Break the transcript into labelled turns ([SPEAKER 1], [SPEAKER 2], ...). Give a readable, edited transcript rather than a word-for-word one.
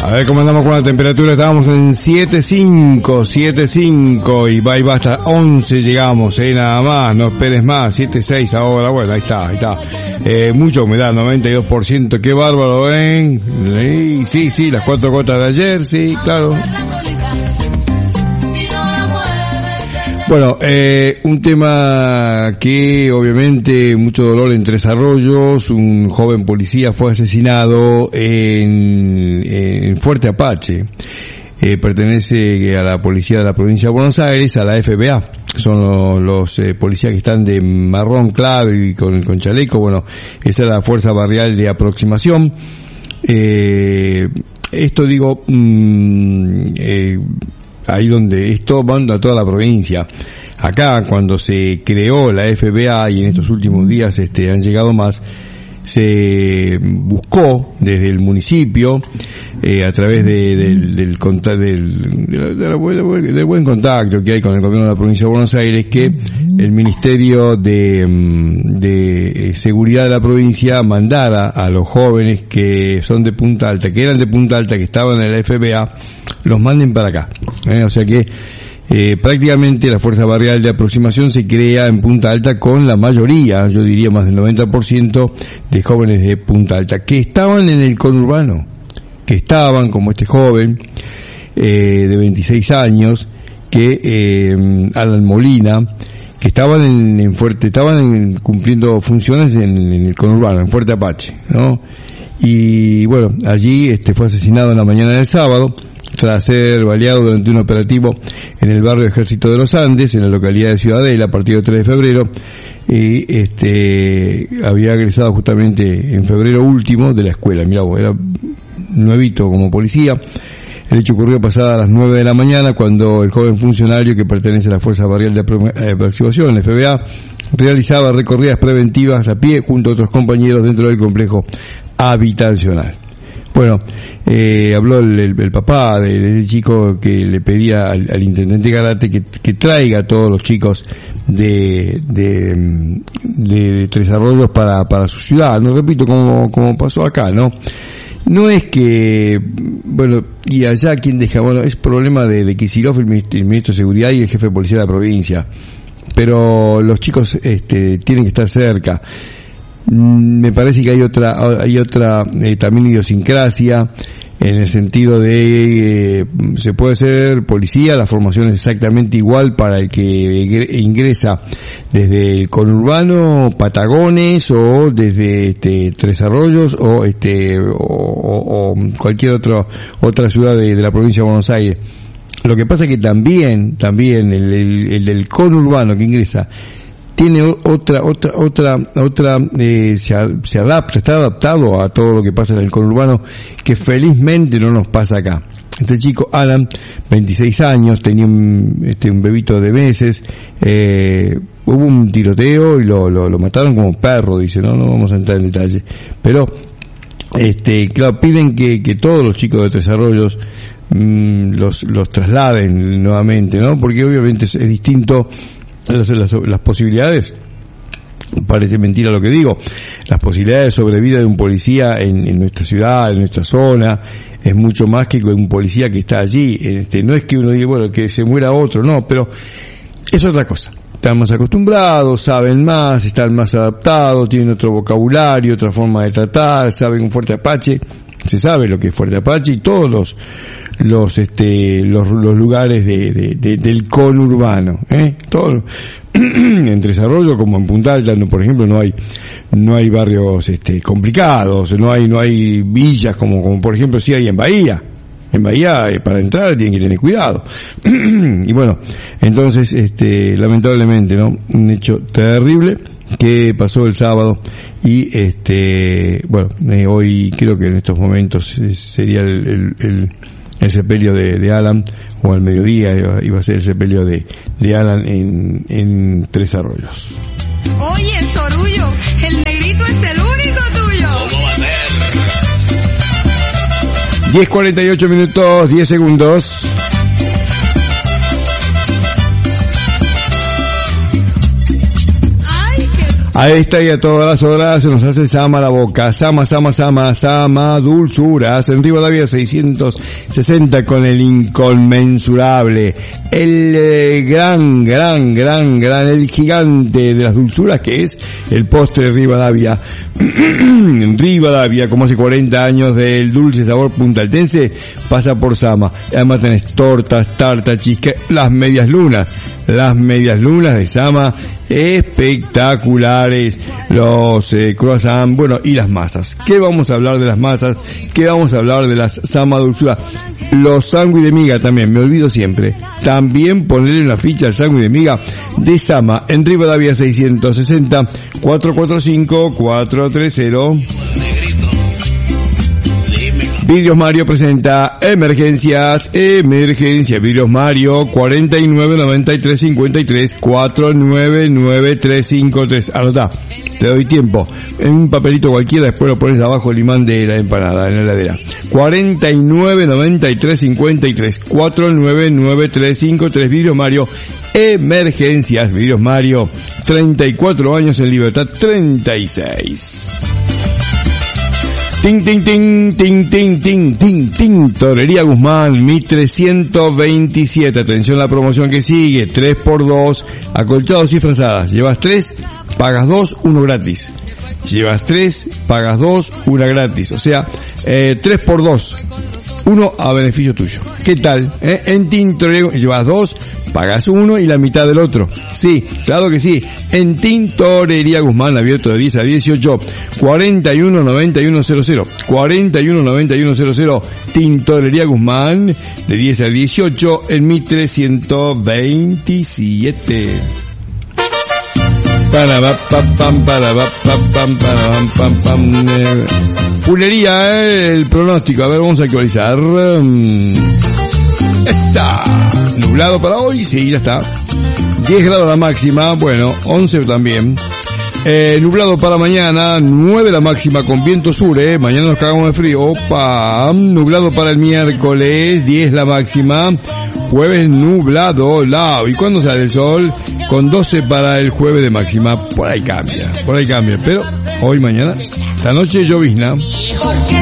[SPEAKER 1] A ver cómo andamos con la temperatura. Estábamos en 7.5 y va hasta 11 llegamos, nada más, no esperes más. 7.6 ahora, bueno, ahí está. Mucha humedad, 92%, qué bárbaro, ¿ven? Sí, las 4 gotas de ayer, sí, claro. Bueno, un tema que obviamente mucho dolor en Tres Arroyos. Un joven policía fue asesinado en Fuerte Apache. Pertenece a la policía de la provincia de Buenos Aires, a la FBA. Son los policías que están de marrón claro y con chaleco. Bueno, esa es la Fuerza Barrial de Aproximación. Esto digo, ahí donde esto manda a toda la provincia. Acá, cuando se creó la FBA, y en estos últimos días han llegado más, se buscó desde el municipio, a través del buen contacto que hay con el gobierno de la provincia de Buenos Aires, que el Ministerio de Seguridad de la provincia mandara a los jóvenes que son de Punta Alta, que eran de Punta Alta, que estaban en la FBA, los manden para acá. O sea que prácticamente la Fuerza Barrial de Aproximación se crea en Punta Alta con la mayoría, yo diría más del 90% de jóvenes de Punta Alta, que estaban en el conurbano, que estaban, como este joven, de 26 años, que Alan Molina, que estaban estaban cumpliendo funciones en el conurbano, en Fuerte Apache, ¿no? Y bueno, allí fue asesinado en la mañana del sábado, tras ser baleado durante un operativo en el barrio Ejército de los Andes, en la localidad de Ciudadela, a partir del 3 de febrero, y había egresado justamente en febrero último de la escuela. Mirá vos, era nuevito como policía. El hecho ocurrió pasada a las 9 de la mañana, cuando el joven funcionario, que pertenece a la Fuerza Barrial de Aproximación, la FBA, realizaba recorridas preventivas a pie junto a otros compañeros dentro del complejo habitacional. Bueno, habló el papá del chico, que le pedía al intendente Garate que traiga a todos los chicos de Tres Arroyos para su ciudad. No repito, como pasó acá, ¿no? No es que, bueno, y allá quien deja, bueno, es problema de Kicillof, el ministro de Seguridad, y el jefe de policía de la provincia. Pero los chicos tienen que estar cerca. Me parece que hay otra también idiosincrasia, en el sentido de se puede ser policía, la formación es exactamente igual para el que ingresa desde el conurbano, Patagones, o desde Tres Arroyos, o cualquier otra ciudad de la provincia de Buenos Aires. Lo que pasa es que también el del conurbano que ingresa tiene se adapta, está adaptado a todo lo que pasa en el conurbano, que felizmente no nos pasa acá. Este chico, Alan, 26 años, tenía un bebito de meses, hubo un tiroteo y lo mataron como perro, dice, no vamos a entrar en detalle, pero claro, piden que todos los chicos de Tres Arroyos los trasladen nuevamente, ¿no? Porque obviamente es distinto las posibilidades. Parece mentira lo que digo, las posibilidades de sobrevida de un policía en nuestra ciudad, en nuestra zona, es mucho más que un policía que está allí. No es que uno diga, bueno, que se muera otro, no, pero es otra cosa. Están más acostumbrados, saben más, están más adaptados, tienen otro vocabulario, otra forma de tratar, saben un Fuerte Apache, se sabe lo que es Fuerte Apache, y todos los lugares del conurbano, todos en Tres Arroyos, como en Punta Alta, por ejemplo, no hay barrios complicados, no hay villas como por ejemplo sí hay en Bahía. En Bahía, para entrar tienen que tener cuidado. Y bueno, entonces lamentablemente, ¿no? Un hecho terrible que pasó el sábado, y bueno, hoy creo que en estos momentos sería el sepelio de Alan, o al mediodía iba a ser el sepelio de Alan en Tres Arroyos.
[SPEAKER 2] Oye, Sorullo, el negrito es el único tuyo. ¿Cómo va a ser?
[SPEAKER 1] 10:48 minutos, 10 segundos. A esta y a todas las horas se nos hace Sama la boca. Sama, dulzuras. En Rivadavia 660 con el inconmensurable. El gran, el gigante de las dulzuras que es el postre Rivadavia. Rivadavia, como hace 40 años del dulce sabor puntaltense, pasa por Sama. Además tenés tortas, tartas, chisques, las medias lunas de Sama, espectaculares, los croissants, bueno, y las masas. ¿Qué vamos a hablar de las masas? ¿Qué vamos a hablar de las Sama dulzuras? Los sándwiches de miga también, me olvido siempre. También ponerle una ficha al sándwich de miga de Sama en Rivadavia 660 445 430. Vidrios Mario presenta Emergencias. Vidrios Mario 499353 499353. Anotá, te doy tiempo. En un papelito cualquiera, después lo pones abajo el imán de la empanada en la heladera. 499353 499353. Vidrios Mario. Emergencias. Vidrios Mario. 34 años en Libertad 36. Torería Guzmán, Mitre 127. Atención a la promoción que sigue. 3x2, acolchados y frazadas. Llevas 3, pagas 2, 1 gratis. Llevas 3, pagas 2, 1 gratis. O sea, 3x2, 1 a beneficio tuyo. ¿Qué tal? En Tintorería llevas 2, pagas 1 y la mitad del otro. Sí, claro que sí. En Tintorería Guzmán, abierto de 10 a 18, 419100. 419100. Tintorería Guzmán, de 10 a 18, en Mitre 127. Pulería, el pronóstico. A ver, vamos a actualizar. Está nublado para hoy, sí, ya está. 10 grados la máxima, bueno, 11 también. Nublado para mañana, 9 la máxima con viento sur, mañana nos cagamos de frío. Opa, nublado para el miércoles, 10 la máxima. Jueves nublado, ¿y cuándo sale el sol? Con 12 para el jueves de máxima. Por ahí cambia, pero hoy, mañana, esta noche llovizna.